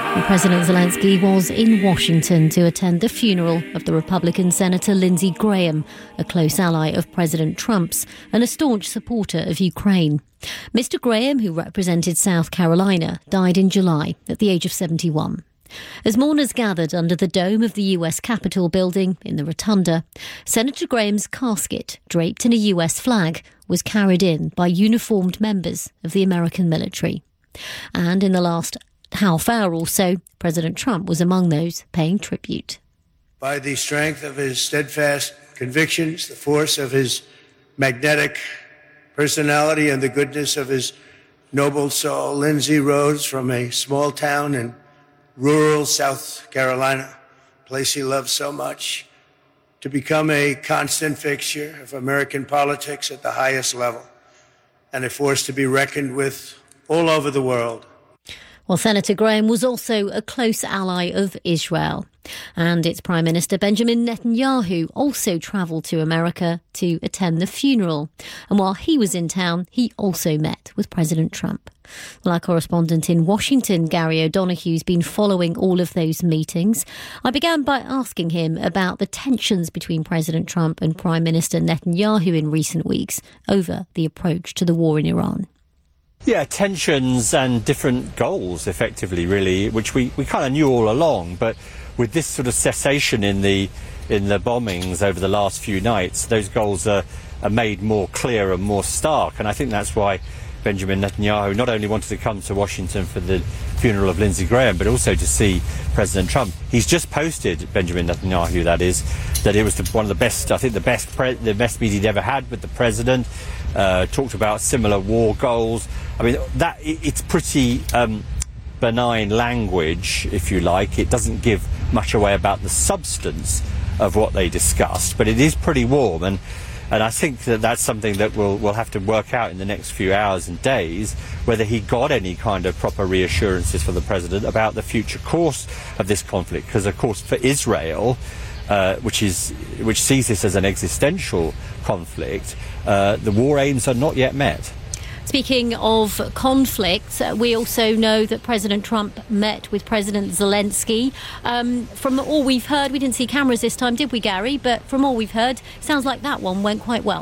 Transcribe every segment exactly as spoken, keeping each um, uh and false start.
And President Zelensky was in Washington to attend the funeral of the Republican Senator Lindsey Graham, a close ally of President Trump's and a staunch supporter of Ukraine. Mister Graham, who represented South Carolina, died in July at the age of seventy-one. As mourners gathered under the dome of the U S Capitol building in the Rotunda, Senator Graham's casket, draped in a U S flag, was carried in by uniformed members of the American military. And in the last half hour or so, President Trump was among those paying tribute. By the strength of his steadfast convictions, the force of his magnetic personality, and the goodness of his noble soul, Lindsey rose from a small town in rural South Carolina, a place he loved so much, to become a constant fixture of American politics at the highest level and a force to be reckoned with all over the world. Well, Senator Graham was also a close ally of Israel. And its Prime Minister Benjamin Netanyahu also travelled to America to attend the funeral. And while he was in town, he also met with President Trump. Well, our correspondent in Washington, Gary O'Donoghue's been following all of those meetings. I began by asking him about the tensions between President Trump and Prime Minister Netanyahu in recent weeks over the approach to the war in Iran. Yeah, tensions and different goals, effectively, really, which we, we kind of knew all along. But with this sort of cessation in the in the bombings over the last few nights, those goals are, are made more clear and more stark. And I think that's why Benjamin Netanyahu not only wanted to come to Washington for the funeral of Lindsey Graham, but also to see President Trump. He's just posted, Benjamin Netanyahu, that is, that it was the, one of the best, I think the best pre- the best meeting he'd ever had with the president. Uh, talked about similar war goals. I mean, that it, it's pretty um, benign language, if you like. It doesn't give much away about the substance of what they discussed, but it is pretty warm. And And I think that that's something that we'll, we'll have to work out in the next few hours and days, whether he got any kind of proper reassurances from the president about the future course of this conflict. Because, of course, for Israel, uh, which is which sees this as an existential conflict, uh, the war aims are not yet met. Speaking of conflict, we also know that President Trump met with President Zelensky. Um, from all we've heard, we didn't see cameras this time, did we, Gary? But from all we've heard, sounds like that one went quite well.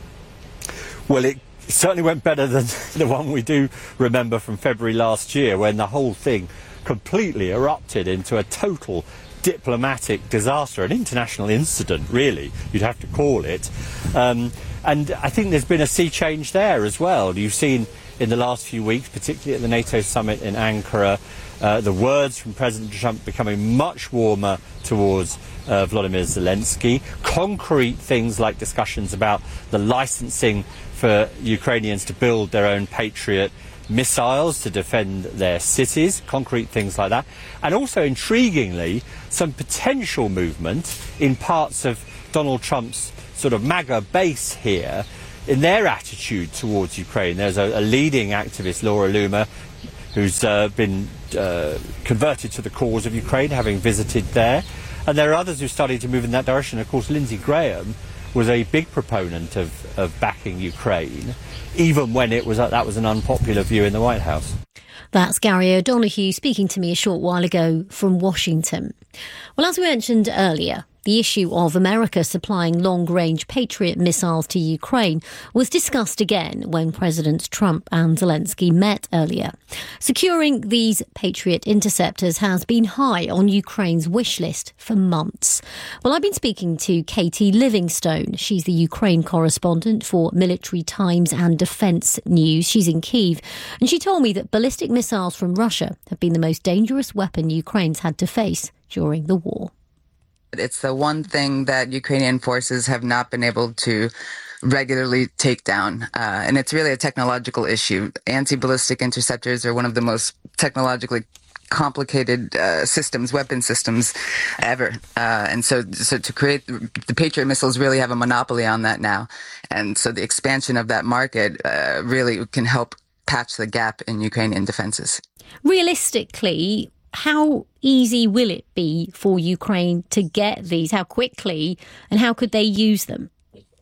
Well, it certainly went better than the one we do remember from February last year, when the whole thing completely erupted into a total diplomatic disaster, an international incident, really, you'd have to call it. Um, And I think there's been a sea change there as well. You've seen in the last few weeks, particularly at the NATO summit in Ankara, uh, the words from President Trump becoming much warmer towards uh, Volodymyr Zelensky. Concrete things like discussions about the licensing for Ukrainians to build their own Patriot missiles to defend their cities, concrete things like that. And also, intriguingly, some potential movement in parts of Donald Trump's sort of MAGA base here in their attitude towards Ukraine. There's a, a leading activist, Laura Loomer, who's uh, been uh, converted to the cause of Ukraine, having visited there. And there are others who started to move in that direction. Of course, Lindsey Graham was a big proponent of, of backing Ukraine, even when it was uh, that was an unpopular view in the White House. That's Gary O'Donoghue speaking to me a short while ago from Washington. Well, as we mentioned earlier, the issue of America supplying long-range Patriot missiles to Ukraine was discussed again when Presidents Trump and Zelensky met earlier. Securing these Patriot interceptors has been high on Ukraine's wish list for months. Well, I've been speaking to Katie Livingstone. She's the Ukraine correspondent for Military Times and Defence News. She's in Kyiv, and she told me that ballistic missiles from Russia have been the most dangerous weapon Ukraine's had to face during the war. It's the one thing that Ukrainian forces have not been able to regularly take down. Uh, and it's really a technological issue. Anti-ballistic interceptors are one of the most technologically complicated uh, systems, weapon systems ever. Uh, and so, so to create the Patriot missiles really have a monopoly on that now. And so the expansion of that market uh, really can help patch the gap in Ukrainian defenses. Realistically, how easy will it be for Ukraine to get these? How quickly, and how could they use them?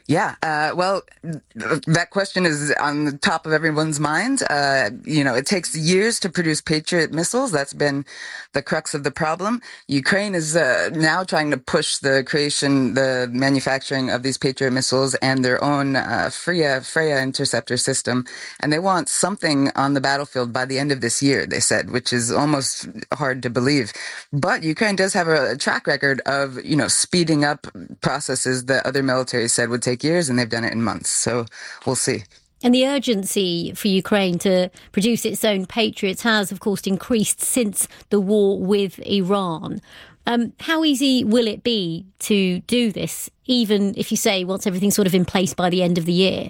Yeah, uh, well, that question is on the top of everyone's mind. Uh, you know, it takes years to produce Patriot missiles. That's been the crux of the problem. Ukraine is uh, now trying to push the creation, the manufacturing of these Patriot missiles and their own uh, Freya, Freya interceptor system. And they want something on the battlefield by the end of this year, they said, which is almost hard to believe. But Ukraine does have a track record of, you know, speeding up processes that other militaries said would take years, and they've done it in months. So we'll see. And the urgency for Ukraine to produce its own Patriots has, of course, increased since the war with Iran. Um, how easy will it be to do this, even if you say once everything's sort of in place by the end of the year?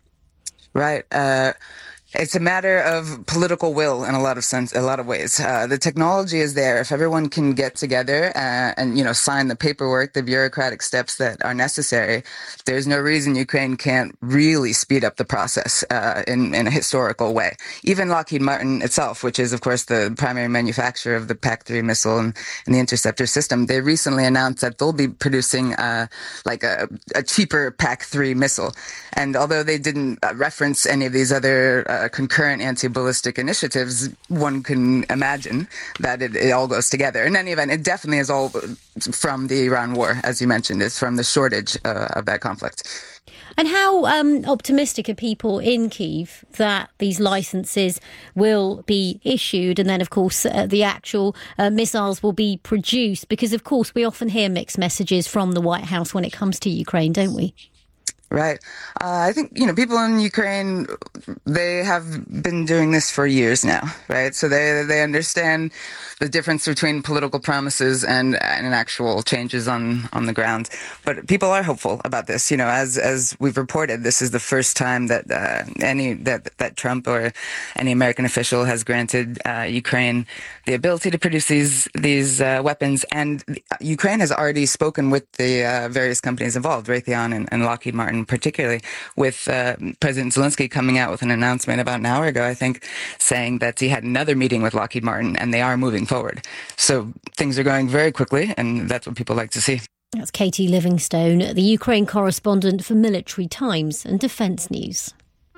Right. Uh, It's a matter of political will in a lot of sense, a lot of ways. Uh, the technology is there. If everyone can get together uh, and, you know, sign the paperwork, the bureaucratic steps that are necessary, there's no reason Ukraine can't really speed up the process uh, in, in a historical way. Even Lockheed Martin itself, which is, of course, the primary manufacturer of the P A C three missile and, and the interceptor system, they recently announced that they'll be producing uh, like a, a cheaper P A C three missile. And although they didn't uh, reference any of these other uh, concurrent anti-ballistic initiatives, one can imagine that it, it all goes together. In any event, it definitely is all from the Iran war, as you mentioned. It's from the shortage uh, of that conflict. And how um, optimistic are people in Kyiv that these licenses will be issued and then, of course, uh, the actual uh, missiles will be produced? Because, of course, we often hear mixed messages from the White House when it comes to Ukraine, don't we? Right. Uh, I think, you know, people in Ukraine, they have been doing this for years now, right? So they they understand the difference between political promises and, and actual changes on, on the ground. But people are hopeful about this. You know, as as we've reported, this is the first time that uh, any that that Trump or any American official has granted uh, Ukraine the ability to produce these these uh, weapons. And Ukraine has already spoken with the uh, various companies involved, Raytheon and, and Lockheed Martin, particularly, with uh, President Zelensky coming out with an announcement about an hour ago, I think, saying that he had another meeting with Lockheed Martin and they are moving forward. So things are going very quickly, and that's what people like to see. That's Katie Livingstone, the Ukraine correspondent for Military Times and Defence News.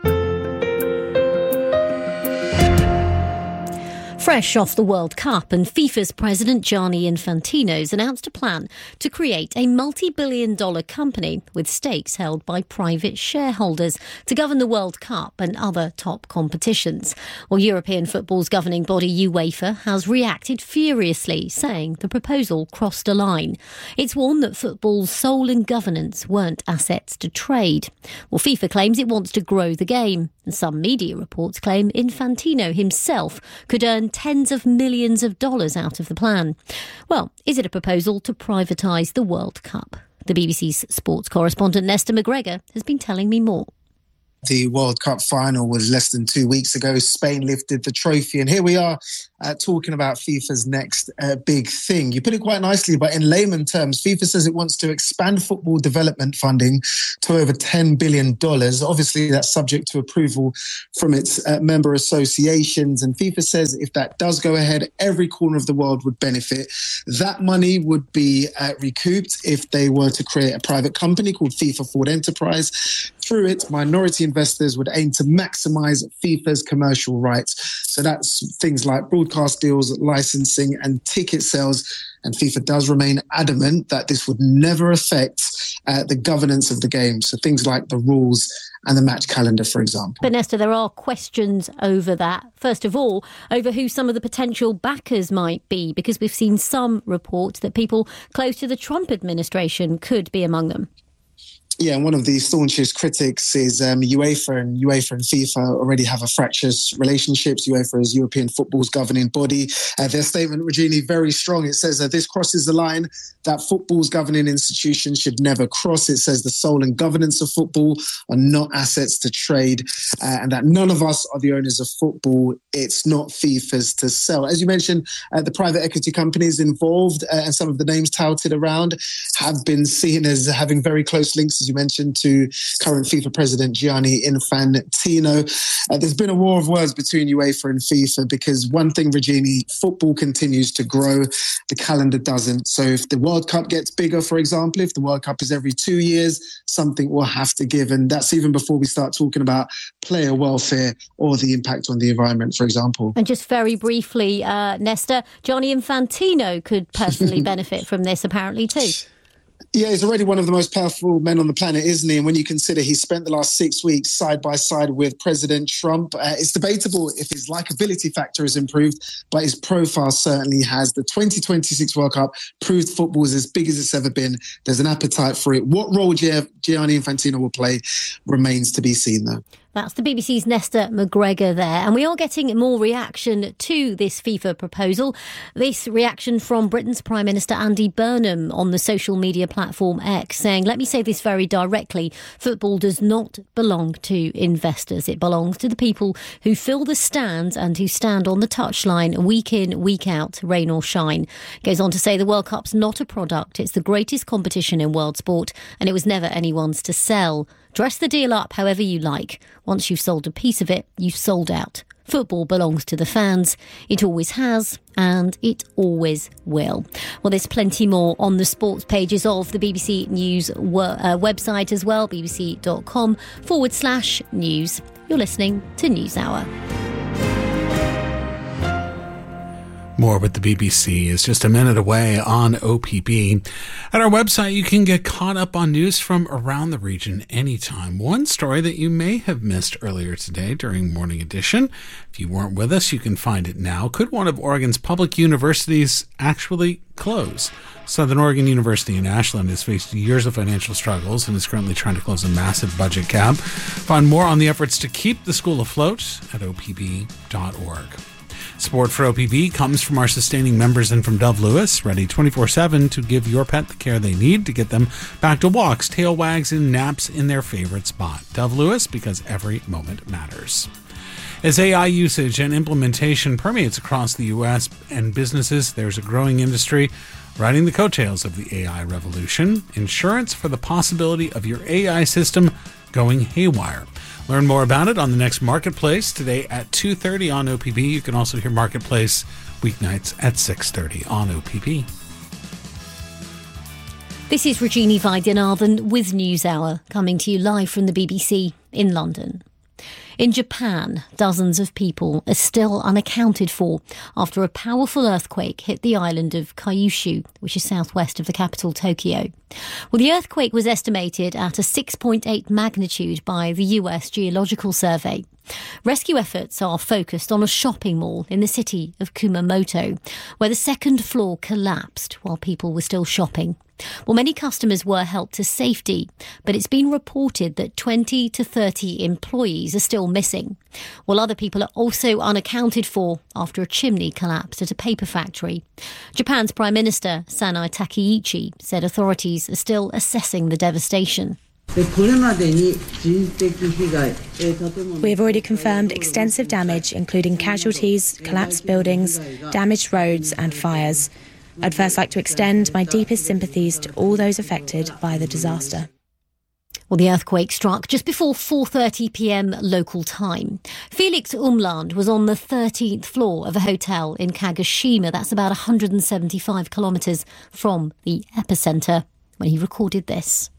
Fresh off the World Cup, and FIFA's president Gianni Infantino's announced a plan to create a multi-billion dollar company with stakes held by private shareholders to govern the World Cup and other top competitions. Well, European football's governing body UEFA has reacted furiously, saying the proposal crossed a line. It's warned that football's soul and governance weren't assets to trade. Well, FIFA claims it wants to grow the game, and some media reports claim Infantino himself could earn tens of millions of dollars out of the plan. Well, is it a proposal to privatise the World Cup? The B B C's sports correspondent Nesta McGregor has been telling me more. The World Cup final was less than two weeks ago. Spain lifted the trophy, and here we are uh, talking about FIFA's next uh, big thing. You put it quite nicely, but in layman terms, FIFA says it wants to expand football development funding to over ten billion dollars. Obviously, that's subject to approval from its uh, member associations, and FIFA says if that does go ahead, every corner of the world would benefit. That money would be uh, recouped if they were to create a private company called FIFA Forward Enterprise. Through it, minority investors would aim to maximise FIFA's commercial rights. So that's things like broadcast deals, licensing and ticket sales. And FIFA does remain adamant that this would never affect uh, the governance of the game. So things like the rules and the match calendar, for example. But Nesta, there are questions over that. First of all, over who some of the potential backers might be, because we've seen some reports that people close to the Trump administration could be among them. Yeah, and one of the staunchest critics is um, UEFA, and UEFA and FIFA already have a fractious relationships. UEFA is European football's governing body. Uh, their statement, Regini, very strong. It says that this crosses the line that football's governing institutions should never cross. It says the soul and governance of football are not assets to trade, uh, and that none of us are the owners of football. It's not FIFA's to sell. As you mentioned, uh, the private equity companies involved uh, and some of the names touted around have been seen as having very close links, as as you mentioned, to current FIFA president Gianni Infantino. Uh, there's been a war of words between UEFA and FIFA because one thing, Regini, football continues to grow, the calendar doesn't. So if the World Cup gets bigger, for example, if the World Cup is every two years, something will have to give. And that's even before we start talking about player welfare or the impact on the environment, for example. And just very briefly, uh, Nesta, Gianni Infantino could personally benefit from this, apparently, too. Yeah, he's already one of the most powerful men on the planet, isn't he? And when you consider he spent the last six weeks side by side with President Trump, uh, it's debatable if his likability factor has improved, but his profile certainly has. The twenty twenty-six World Cup proved football is as big as it's ever been. There's an appetite for it. What role Gianni Infantino will play remains to be seen, though. That's the B B C's Nesta McGregor there. And we are getting more reaction to this FIFA proposal. This reaction from Britain's Prime Minister Andy Burnham on the social media platform X, saying, let me say this very directly, football does not belong to investors. It belongs to the people who fill the stands and who stand on the touchline week in, week out, rain or shine. Goes on to say the World Cup's not a product. It's the greatest competition in world sport, and it was never anyone's to sell. Dress the deal up however you like. Once you've sold a piece of it, you've sold out. Football belongs to the fans. It always has, and it always will. Well, there's plenty more on the sports pages of the B B C News uh, website as well, bbc.com forward slash news. You're listening to NewsHour. More with the B B C is just a minute away on O P B. At our website, you can get caught up on news from around the region anytime. One story that you may have missed earlier today during Morning Edition. If you weren't with us, you can find it now. Could one of Oregon's public universities actually close? Southern Oregon University in Ashland has faced years of financial struggles and is currently trying to close a massive budget gap. Find more on the efforts to keep the school afloat at o p b dot org. Support for O P B comes from our sustaining members and from Dove Lewis, ready twenty-four seven to give your pet the care they need to get them back to walks, tail wags, and naps in their favorite spot. Dove Lewis, because every moment matters. As A I usage and implementation permeates across the U S and businesses, there's a growing industry riding the coattails of the A I revolution. Insurance for the possibility of your A I system going haywire. Learn more about it on the next Marketplace today at two thirty on O P B. You can also hear Marketplace weeknights at six thirty on O P B. This is Regini Vaidyanathan with NewsHour, coming to you live from the B B C in London. In Japan, dozens of people are still unaccounted for after a powerful earthquake hit the island of Kyushu, which is southwest of the capital, Tokyo. Well, the earthquake was estimated at a six point eight magnitude by the U S Geological Survey. Rescue efforts are focused on a shopping mall in the city of Kumamoto, where the second floor collapsed while people were still shopping. Well, many customers were helped to safety, but it's been reported that twenty to thirty employees are still missing, while other people are also unaccounted for after a chimney collapsed at a paper factory. Japan's Prime Minister, Sanai Takeichi, said authorities are still assessing the devastation. We have already confirmed extensive damage, including casualties, collapsed buildings, damaged roads and fires. I'd first like to extend my deepest sympathies to all those affected by the disaster. Well, the earthquake struck just before four thirty p.m. local time. Felix Umland was on the thirteenth floor of a hotel in Kagoshima. That's about one hundred seventy-five kilometres from the epicentre when he recorded this.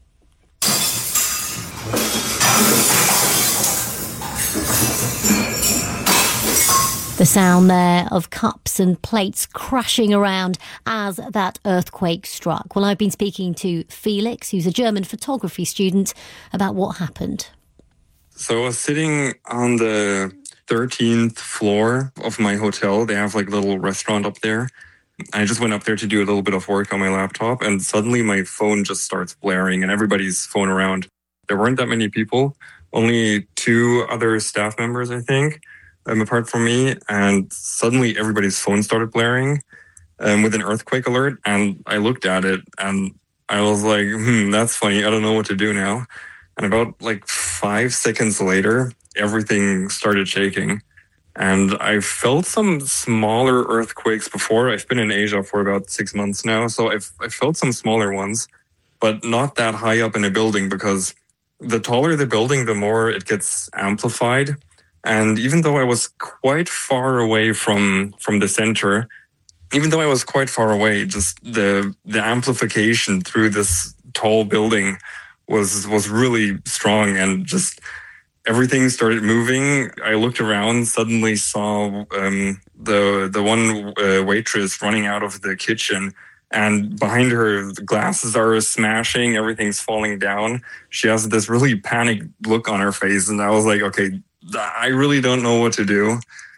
The sound there of cups and plates crashing around as that earthquake struck. Well, I've been speaking to Felix, who's a German photography student, about what happened. So I was sitting on the thirteenth floor of my hotel. They have like a little restaurant up there. I just went up there to do a little bit of work on my laptop, and suddenly my phone just starts blaring and everybody's phone around. There weren't that many people, only two other staff members, I think. Um, apart from me, and suddenly everybody's phone started blaring um, with an earthquake alert, and I looked at it and I was like, hmm, that's funny, I don't know what to do now. And about like five seconds later, everything started shaking, and I felt some smaller earthquakes before. I've been in Asia for about six months now, so I've, I felt some smaller ones, but not that high up in a building, because the taller the building, the more it gets amplified. And even though I was quite far away from from the center, even though I was quite far away, just the the amplification through this tall building was was really strong, and just everything started moving. I looked around, suddenly saw um, the the one uh, waitress running out of the kitchen, and behind her, the glasses are smashing, everything's falling down. She has this really panicked look on her face, and I was like, okay, I really don't know what to do.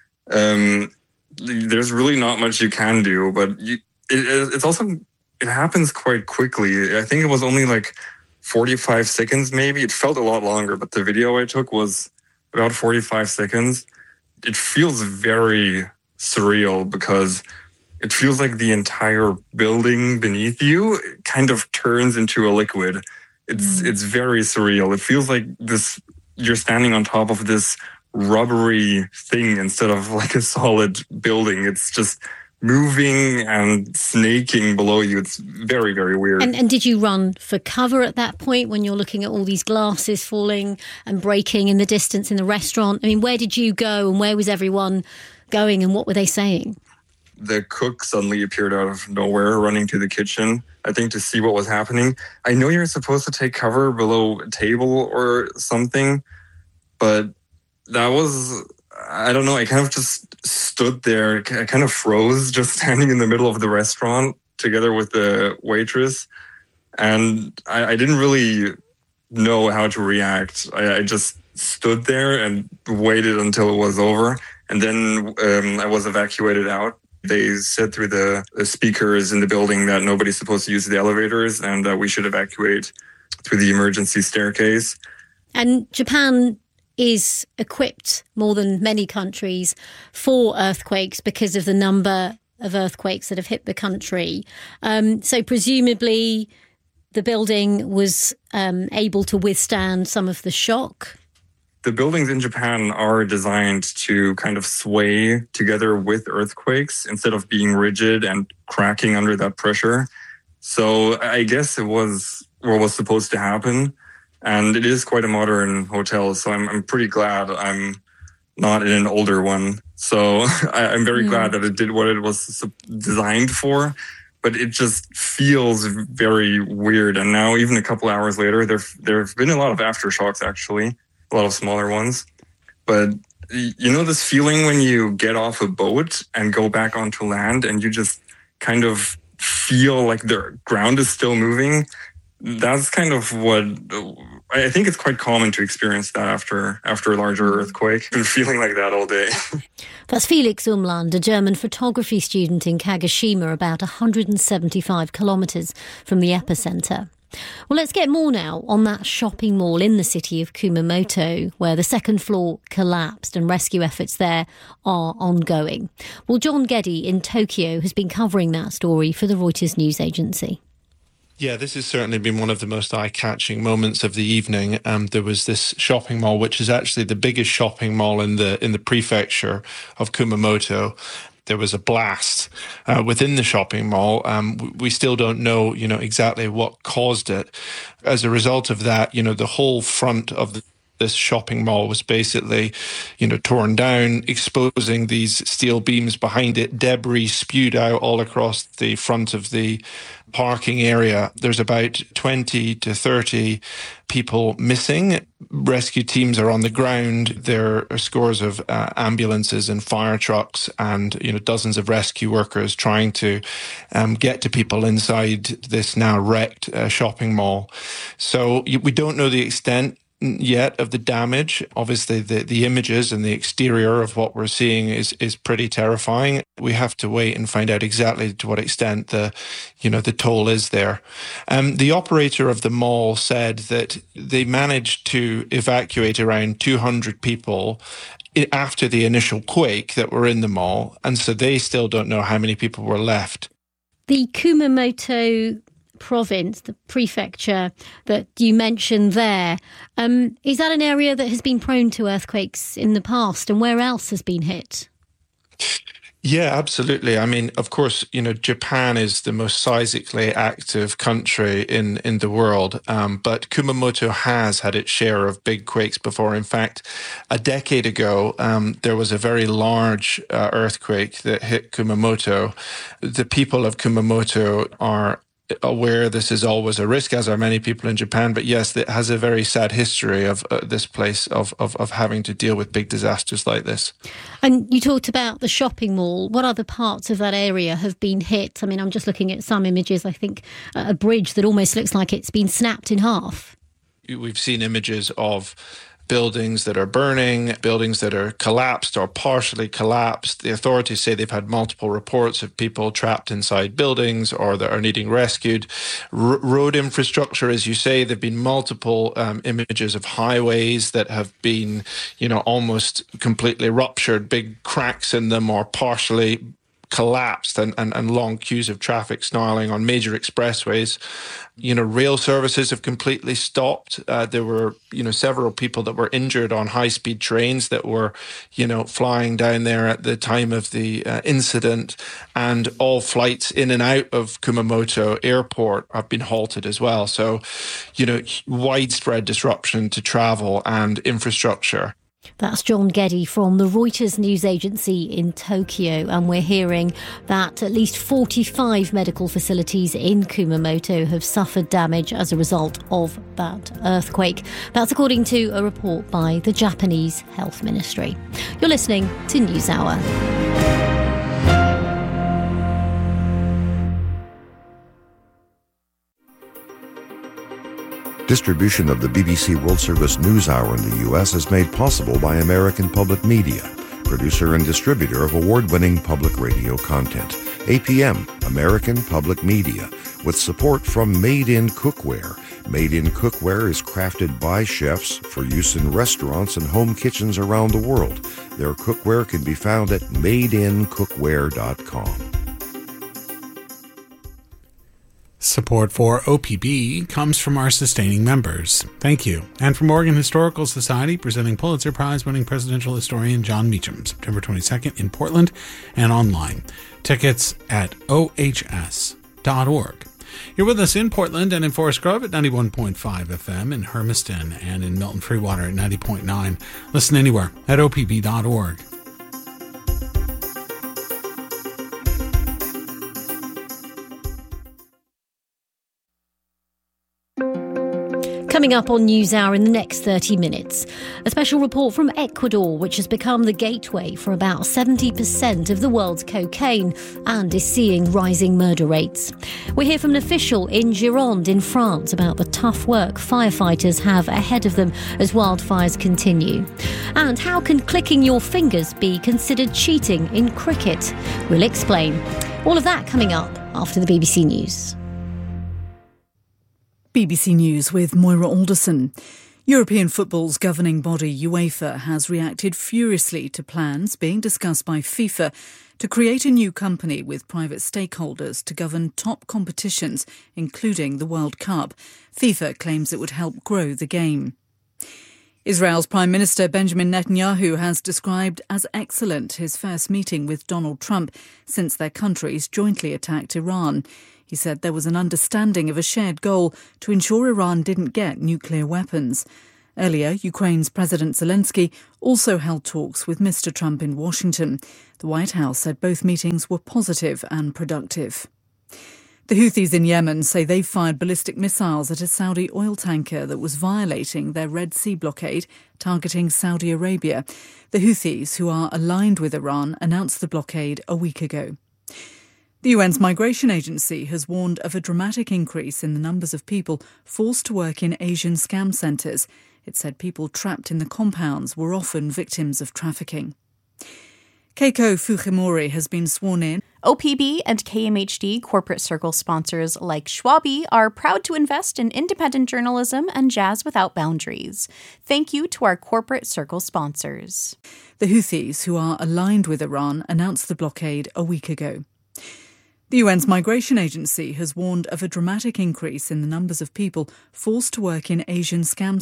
Um, there's really not much you can do, but you, it, it's also, it happens quite quickly. I think it was only like forty-five seconds maybe. It felt a lot longer, but the video I took was about forty-five seconds. It feels very surreal because it feels like the entire building beneath you kind of turns into a liquid. It's mm. it's very surreal. It feels like this, you're standing on top of this rubbery thing instead of like a solid building. It's just moving and snaking below you. It's very, very weird. And, and did you run for cover at that point when you're looking at all these glasses falling and breaking in the distance in the restaurant? I mean, where did you go and where was everyone going and what were they saying? The cook suddenly appeared out of nowhere, running to the kitchen, I think, to see what was happening. I know you're supposed to take cover below a table or something, but that was, I don't know, I kind of just stood there, I kind of froze, just standing in the middle of the restaurant together with the waitress. And I, I didn't really know how to react. I, I just stood there and waited until it was over. And then um, I was evacuated out. They said through the, the speakers in the building that nobody's supposed to use the elevators and that we should evacuate through the emergency staircase. And Japan is equipped more than many countries for earthquakes because of the number of earthquakes that have hit the country. Um, so presumably the building was um, able to withstand some of the shock. The buildings in Japan are designed to kind of sway together with earthquakes instead of being rigid and cracking under that pressure. So I guess it was what was supposed to happen. And it is quite a modern hotel, so I'm I'm pretty glad I'm not in an older one. So I, I'm very mm. glad that it did what it was designed for, but it just feels very weird. And now, even a couple hours later, there there have been a lot of aftershocks, actually, a lot of smaller ones. But you know this feeling when you get off a boat and go back onto land and you just kind of feel like the ground is still moving? That's kind of what I think it's quite common to experience that after after a larger earthquake. I've been feeling like that all day. That's Felix Umland, a German photography student in Kagoshima, about one hundred seventy-five kilometres from the epicenter. Well, let's get more now on that shopping mall in the city of Kumamoto, where the second floor collapsed and rescue efforts there are ongoing. Well, John Geddy in Tokyo has been covering that story for the Reuters news agency. Yeah, this has certainly been one of the most eye-catching moments of the evening. Um, there was this shopping mall, which is actually the biggest shopping mall in the in the prefecture of Kumamoto. There was a blast uh, within the shopping mall. Um, we still don't know, you know, exactly what caused it. As a result of that, you know, the whole front of the this shopping mall was basically, you know, torn down, exposing these steel beams behind it. Debris spewed out all across the front of the parking area. There's about twenty to thirty people missing. Rescue teams are on the ground. There are scores of uh, ambulances and fire trucks and, you know, dozens of rescue workers trying to um, get to people inside this now wrecked uh, shopping mall. So we don't know the extent yet of the damage. Obviously, the, the images and the exterior of what we're seeing is is pretty terrifying. We have to wait and find out exactly to what extent the, you know, the toll is there. Um, the operator of the mall said that they managed to evacuate around two hundred people after the initial quake that were in the mall, and so they still don't know how many people were left. The Kumamoto province, the prefecture that you mentioned there, um, is that an area that has been prone to earthquakes in the past, and where else has been hit? Yeah, absolutely. I mean, of course, you know, Japan is the most seismically active country in, in the world, um, but Kumamoto has had its share of big quakes before. In fact, a decade ago, um, there was a very large uh, earthquake that hit Kumamoto. The people of Kumamoto are aware this is always a risk, as are many people in Japan. But yes, it has a very sad history of uh, this place of, of of having to deal with big disasters like this. And you talked about the shopping mall. What other parts of that area have been hit? I mean, I'm just looking at some images. I think uh, a bridge that almost looks like it's been snapped in half. We've seen images of buildings that are burning, buildings that are collapsed or partially collapsed. The authorities say they've had multiple reports of people trapped inside buildings or that are needing rescued. R- road infrastructure, as you say, there have been multiple um, images of highways that have been, you know, almost completely ruptured, big cracks in them or partially collapsed, and, and, and long queues of traffic snarling on major expressways. You know, rail services have completely stopped. Uh, there were, you know, several people that were injured on high-speed trains that were, you know, flying down there at the time of the uh, incident. And all flights in and out of Kumamoto Airport have been halted as well. So, you know, widespread disruption to travel and infrastructure. That's John Geddy from the Reuters news agency in Tokyo, and we're hearing that at least forty-five medical facilities in Kumamoto have suffered damage as a result of that earthquake. That's according to a report by the Japanese Health Ministry. You're listening to NewsHour. Distribution of the B B C World Service NewsHour in the U S is made possible by American Public Media, producer and distributor of award-winning public radio content. A P M, American Public Media, with support from Made in Cookware. Made in Cookware is crafted by chefs for use in restaurants and home kitchens around the world. Their cookware can be found at made in cookware dot com. Support for O P B comes from our sustaining members. Thank you. And from Oregon Historical Society, presenting Pulitzer Prize-winning presidential historian John Meacham, September twenty-second in Portland and online. Tickets at O H S dot org. You're with us in Portland and in Forest Grove at ninety-one point five F M, in Hermiston and in Milton Freewater at ninety point nine. Listen anywhere at O P B dot org. Coming up on NewsHour in the next thirty minutes, a special report from Ecuador, which has become the gateway for about seventy percent of the world's cocaine and is seeing rising murder rates. We hear from an official in Gironde in France about the tough work firefighters have ahead of them as wildfires continue. And how can clicking your fingers be considered cheating in cricket? We'll explain. All of that coming up after the B B C News. B B C News with Moira Alderson. European football's governing body UEFA has reacted furiously to plans being discussed by FIFA to create a new company with private stakeholders to govern top competitions, including the World Cup. FIFA claims it would help grow the game. Israel's Prime Minister Benjamin Netanyahu has described as excellent his first meeting with Donald Trump since their countries jointly attacked Iran. He said there was an understanding of a shared goal to ensure Iran didn't get nuclear weapons. Earlier, Ukraine's President Zelensky also held talks with Mister Trump in Washington. The White House said both meetings were positive and productive. The Houthis in Yemen say they've fired ballistic missiles at a Saudi oil tanker that was violating their Red Sea blockade, targeting Saudi Arabia. The Houthis, who are aligned with Iran, announced the blockade a week ago. The U N's Migration Agency has warned of a dramatic increase in the numbers of people forced to work in Asian scam centres. It said people trapped in the compounds were often victims of trafficking. Keiko Fujimori has been sworn in. O P B and K M H D corporate circle sponsors like Schwabi are proud to invest in independent journalism and jazz without boundaries. Thank you to our corporate circle sponsors. The Houthis, who are aligned with Iran, announced the blockade a week ago. The U N's Migration Agency has warned of a dramatic increase in the numbers of people forced to work in Asian scam